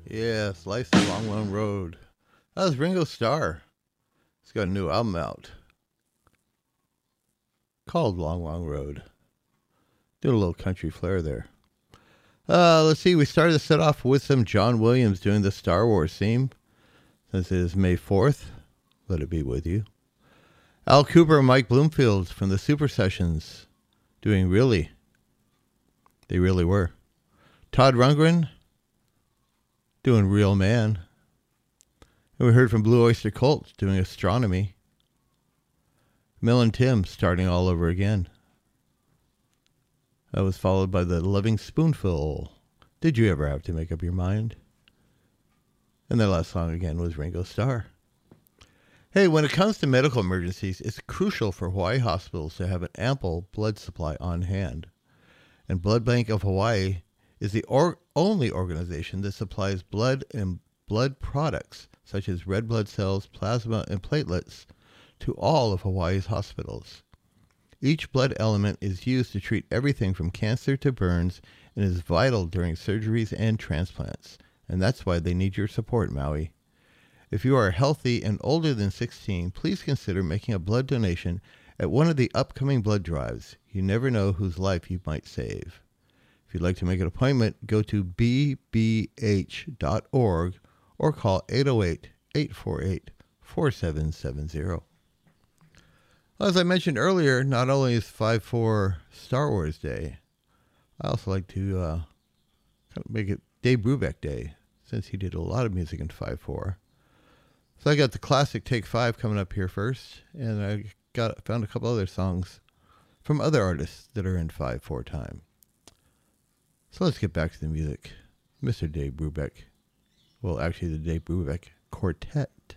Yes, Life's a Long, Long Road. That was Ringo Starr. He's got a new album out called Long, Long Road. Doing a little country flair there. Let's see. We started the set off with some John Williams doing the Star Wars theme. Since it is May 4th, let it be with you. Al Cooper and Mike Bloomfield from the Super Sessions doing Really. They really were. Todd Rundgren doing Real Man. And we heard from Blue Oyster Cult doing Astronomy. Mel and Tim starting all over again. That was followed by the Loving Spoonful. Did you ever have to make up your mind? And the last song again was Ringo Starr. Hey, when it comes to medical emergencies, it's crucial for Hawaii hospitals to have an ample blood supply on hand. And Blood Bank of Hawaii is the only organization that supplies blood and blood products, such as red blood cells, plasma, and platelets, to all of Hawaii's hospitals. Each blood element is used to treat everything from cancer to burns and is vital during surgeries and transplants. And that's why they need your support, Maui. If you are healthy and older than 16, please consider making a blood donation at one of the upcoming blood drives. You never know whose life you might save. If you'd like to make an appointment, go to bbh.org or call 808-848-4770. Well, as I mentioned earlier, not only is 5/4 Star Wars Day, I also like to kind of make it Dave Brubeck Day, since he did a lot of music in 5/4. So I got the classic Take 5 coming up here first, and I found a couple other songs from other artists that are in 5/4 time. So let's get back to the music. Mr. Dave Brubeck. Well, actually the Dave Brubeck Quartet.